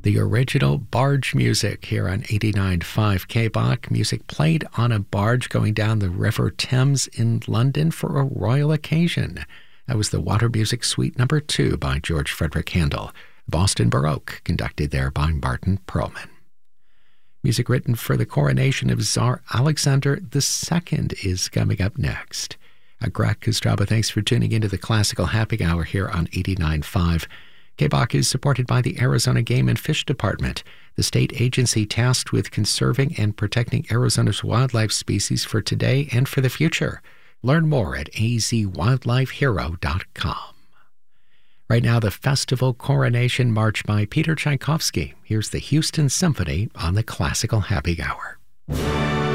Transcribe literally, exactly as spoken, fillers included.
The original barge music here on eighty-nine point five K B O C. Music played on a barge going down the River Thames in London for a royal occasion. That was the Water Music Suite Number two by George Frederick Handel. Boston Baroque, conducted there by Martin Perlman. Music written for the coronation of Tsar Alexander the Second is coming up next. I'm Greg Kostraba. Thanks for tuning into the Classical Happy Hour here on eighty-nine point five. K B O C is supported by the Arizona Game and Fish Department, the state agency tasked with conserving and protecting Arizona's wildlife species for today and for the future. Learn more at a z wildlife hero dot com. Right now, the Festival Coronation March by Peter Tchaikovsky. Here's the Houston Symphony on the Classical Happy Hour.